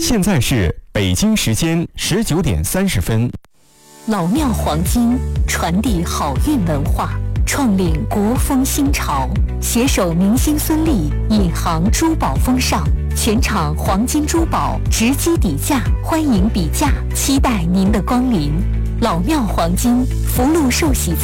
现在是北京时间19:30。 老庙黄金传递好运文化，创领国风新潮，携手明星孙俪引航珠宝风尚，全场黄金珠宝直击底价，欢迎比价，期待您的光临。老庙黄金福禄寿喜